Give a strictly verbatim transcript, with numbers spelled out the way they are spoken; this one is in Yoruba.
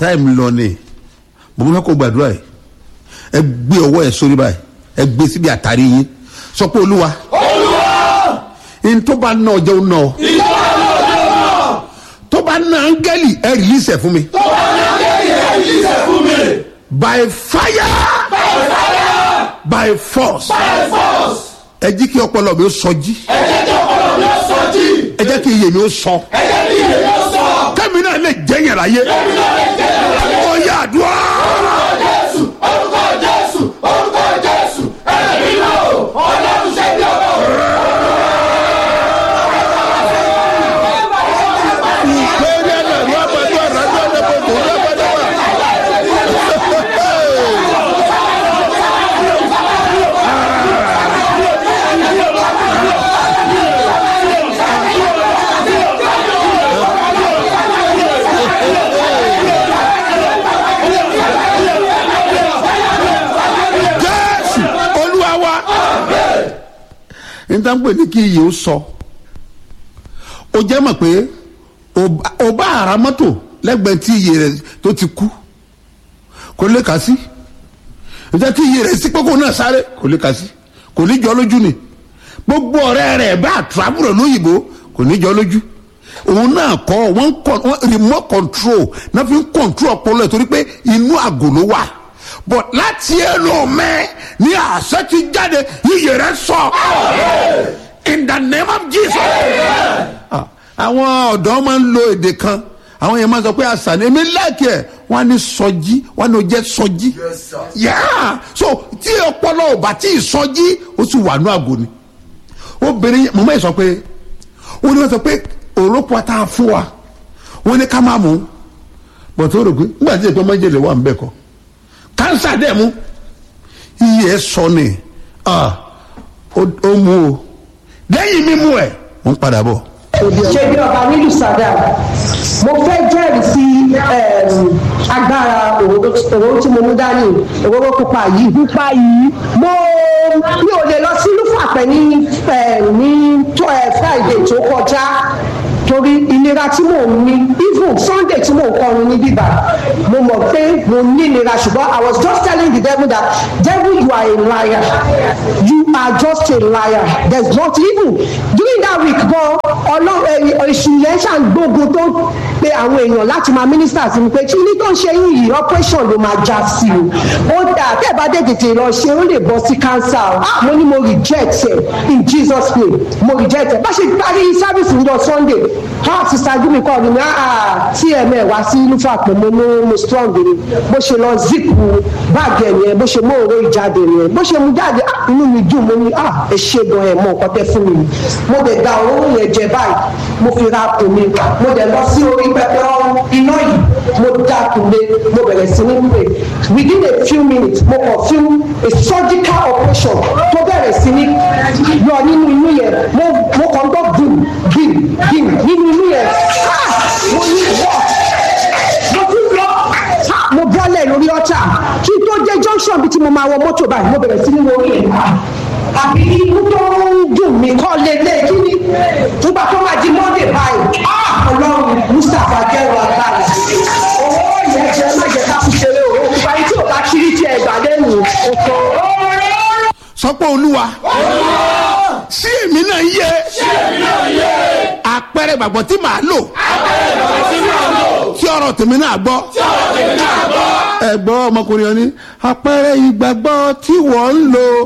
time lọ ni mo fẹ́ kó gbàdúrà yìí ẹ gbé ọwọ́ ẹ sórí báyìí ẹ gbé síbi àtàrí yín sọ pé olúwa olúwa in tó bá ná ọjọ́ náà tó bá ná áńgẹ́lì ẹ rìlísẹ̀ fún mi. tó bá ná áńgẹ́lì ẹ rìlísẹ̀ fún mi. by fire by fire by force by force. ẹ jí kí ọpọlọ mi ó sọjí. ẹ jẹ́ kí ọpọlọ mi ó sọjí. ẹ jẹ́ kí iye mi ó sọ. ẹ jẹ́ kí iye mi ó sọ. kẹ́mi náà lè jẹ́ yẹn láyé. kẹ́mi náà lè jẹ́ yẹn láyé. ó yá àdúrà. orúkọ jésù orúkọ jésù orúkọ jésù ẹ̀mí náà ọlọ́run ṣe bí ọ̀rọ̀. níta ń pè ní kí iye ó sọ ó jẹ́ mọ̀ pé ó bá ara mọ́tò lẹ́gbẹ̀ẹ́ tí iye rẹ̀ tó ti kú kò lè kà sí níta tí iye rẹ̀ sí pé kò náà sáré kò lè kà sí kò ní jọ lójú ni gbogbo ọ̀rẹ́ rẹ̀ bá travel lóyìnbó kò ní jọ lójú òun náà kọ́ wọ́n remote control náà fi ń control ọpọlọ ẹ̀ torí pé inú àgò ló wà but láti ẹnu mẹ ní àṣẹ ti jáde iye rẹ sọ in the name of Jesus. àwọn ọ̀dọ́ máa ń lo èdè kan àwọn yẹn máa sọ pé àṣà ni èmi láàkì ẹ̀ wọ́n á ní sọjí wọ́n á ní o jẹ́ sọjí yáà so tí ọpọlọ ò bá tí ì sọjí ó sì wà ní àgò ni obìnrin mo máa sọ pé ó ní wọ́n sọ pé òrókò ata fún wa wọ́n ní ká máa mú bọ̀tọ̀ rò pé nígbà tí ètò májèlé wà ń bẹ̀ kọ́ kánsá dẹ̀ mú iye sọ ni ó mú o lẹ́yìn mímú ẹ̀ ń padà bọ̀. ṣe bí ọba nílùú Sàdá mo fẹ́ jẹ́rìí sí agbára òwò tí mo mú dání òwò pupa yìí pupa yìí mo mi ò lè lọ sí lúfàpẹ́ ní ní Friday tó kọjá torí ìnira tí mò ń ní even Sunday tí mò ń kọrin ní bíbá mo mọ̀ pé mo ní ìnira ṣùgbọ́n I was just telling the devil that devil you are a liar you are just a liar there is not even during that week gan ọlọ́run èṣù yẹn ṣàǹgbógun tó pe àwọn èèyàn láti máa minister sí mi pé kí ní tó ń ṣe yín yìí operation ló máa já sí o ó dà tẹ́ ẹ bá dé tètè lọ ṣe ó lè bọ́ sí cancer o mo ní mo reject ẹ in Jesus name mo reject ẹ bá ṣe parí service ní ọjọ́ Sunday ha sista jumi kọ́ ni mi ah tí ẹ mẹ́ wá sí lufa pé mo ní mo strong ni bó ṣe lọ zip báàgì ẹ̀ yẹn bó ṣe mú òró ìjáde yẹn bó ṣe mú jáde inú mi dùn mo ní ah ẹ ṣe gan ẹ mọ nǹkan tẹ́ fún mi mo dẹ̀ da òróró yẹn jẹ báyìí mo fi ra kùn mi mo dẹ̀ lọ sí orí pẹpẹ iná yìí mo da kùn mi mo bẹ̀rẹ̀ sí ní pè within a few minutes mo kàn feel a surgical operation tó bẹ̀rẹ̀ sí ní yọ nínú inú yẹn mo mo kàn gbọ́ gbìm gbìm gbìm nínú inú yẹn mo ní wọ́ mo tún lọ mo bọ́lẹ̀ lórí ọ̀tá kí tó dé junction bí tí mo máa wọ mọ́tò báyìí mo bẹ̀rẹ̀ sí ní wo orí ẹ̀ àbí ikú tó ń dùn mí kọ́ lélẹ̀ kí ni nígbà tó máa di Monday báyìí ọlọ́run Mustapha jẹ́rọ agbára owó yẹn jẹ́ má jẹ́ ká fi ṣeré o nípa tí ò bá kiri tí ẹ gbà lẹ́nu oko. sọ pé olúwa sí èmi náà yé àpẹẹrẹ ìgbàgbọ́ tí màá lò tí ọ̀rọ̀ tèmi náà gbọ́ ẹ gbọ́ ọmọkùnrin yẹn ní àpẹẹrẹ ìgbàgbọ́ tí wọ́n ń lò.